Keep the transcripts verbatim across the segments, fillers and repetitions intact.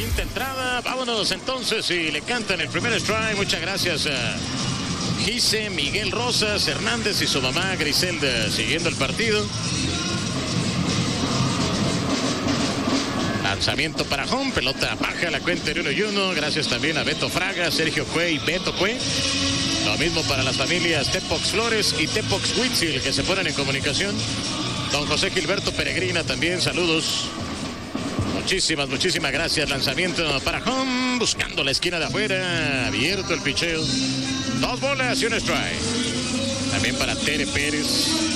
quinta entrada. Vámonos entonces y le cantan el primer strike. Muchas gracias a Gise, Miguel Rosas, Hernández y su mamá Griselda siguiendo el partido. Lanzamiento para home, pelota baja, la cuenta de uno y uno. Gracias también a Beto Fraga, Sergio Cue y Beto Cue. Lo mismo para las familias Tepox Flores y Tepox Huitzil, que se ponen en comunicación. Don José Gilberto Peregrina también, saludos. Muchísimas, muchísimas gracias. Lanzamiento para home, buscando la esquina de afuera. Abierto el picheo. Dos bolas y un strike. También para Tere Pérez.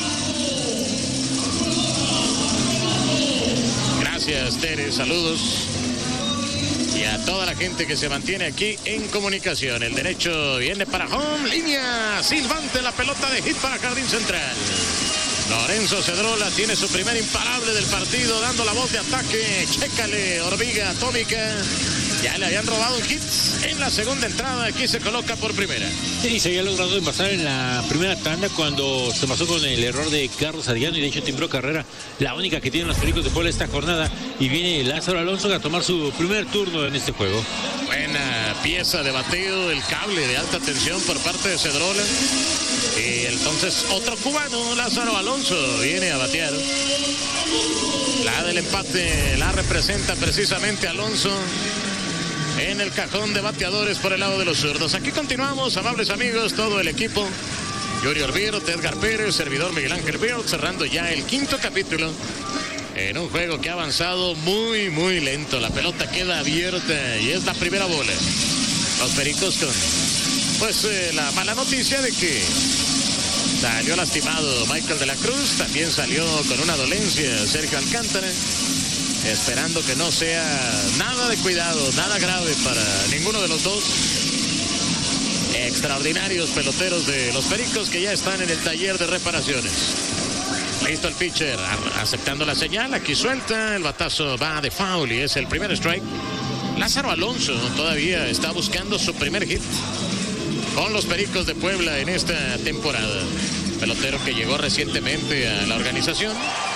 Gracias, Tere, saludos. Y a toda la gente que se mantiene aquí en comunicación. El derecho viene para home, línea silbante, la pelota de hit para Jardín Central. Lorenzo Cedrola tiene su primer imparable del partido, dando la voz de ataque. Chécale, hormiga atómica. Ya le habían robado hits en la segunda entrada. Aquí se coloca por primera. Sí, se había logrado envasar en la primera tanda cuando se pasó con el error de Carlos Adriano y de hecho timbró carrera, la única que tienen los Pericos de Puebla esta jornada. Y viene Lázaro Alonso a tomar su primer turno en este juego. Buena pieza de bateo, el cable de alta tensión por parte de Cedrola. Y entonces otro cubano, Lázaro Alonso, viene a batear. La del empate la representa precisamente Alonso en el cajón de bateadores por el lado de los zurdos. Aquí continuamos, amables amigos, todo el equipo. Junior Bird, Edgar Pérez, servidor Miguel Ángel Bird, cerrando ya el quinto capítulo en un juego que ha avanzado muy, muy lento. La pelota queda abierta y es la primera bola. Los Pericos con, pues, eh, la mala noticia de que salió lastimado Michael de la Cruz. También salió con una dolencia Sergio Alcántara. Esperando que no sea nada de cuidado, nada grave para ninguno de los dos. Extraordinarios peloteros de los Pericos que ya están en el taller de reparaciones. Listo el pitcher, aceptando la señal. Aquí suelta, el batazo va de foul y es el primer strike. Lázaro Alonso todavía está buscando su primer hit con los Pericos de Puebla en esta temporada. Pelotero que llegó recientemente a la organización.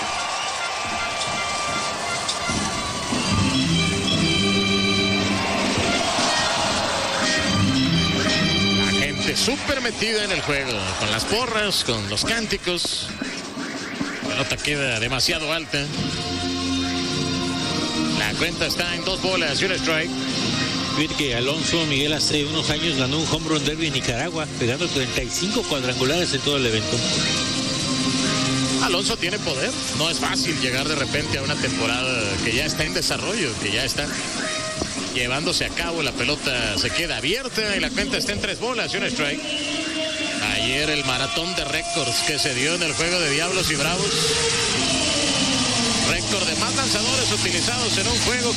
Súper metida en el juego, con las porras, con los cánticos. La pelota queda demasiado alta. La cuenta está en dos bolas y un strike. Fíjate que Alonso Miguel hace unos años ganó un home run derby en Nicaragua, pegando treinta y cinco cuadrangulares en todo el evento. Alonso tiene poder. No es fácil llegar de repente a una temporada que ya está en desarrollo, que ya está llevándose a cabo. La pelota se queda abierta y la cuenta está en tres bolas y un strike. Ayer el maratón de récords que se dio en el juego de Diablos y Bravos. Récord de más lanzadores utilizados en un juego